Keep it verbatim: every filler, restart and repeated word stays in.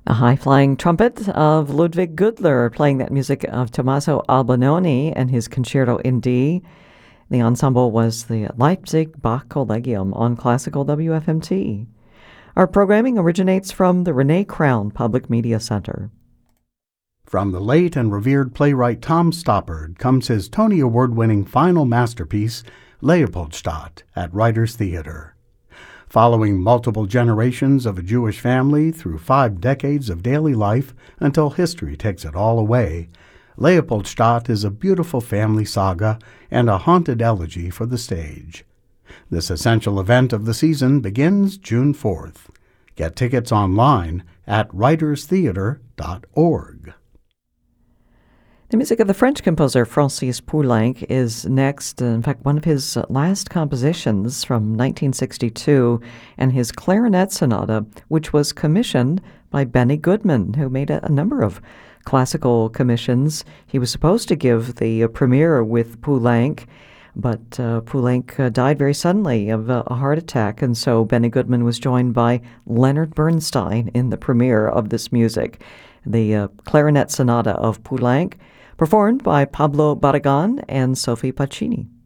A high-flying trumpet of Ludwig Gudler, playing that music of Tommaso Albinoni and his Concerto in D. The ensemble was the Leipzig Bach Collegium on Classical W F M T. Our programming originates from the Renee Crown Public Media Center. From the late and revered playwright Tom Stoppard comes his Tony Award-winning final masterpiece, Leopoldstadt, at Writers Theater. Following multiple generations of a Jewish family through five decades of daily life until history takes it all away, Leopoldstadt is a beautiful family saga and a haunted elegy for the stage. This essential event of the season begins June fourth. Get tickets online at writers theater dot org. The music of the French composer Francis Poulenc is next, in fact, one of his last compositions from nineteen sixty-two, and his Clarinet Sonata, which was commissioned by Benny Goodman, who made a, a number of classical commissions. He was supposed to give the uh, premiere with Poulenc, but uh, Poulenc uh, died very suddenly of a, a heart attack, and so Benny Goodman was joined by Leonard Bernstein in the premiere of this music. The uh, Clarinet Sonata of Poulenc, performed by Pablo Barragan and Sophie Pacini.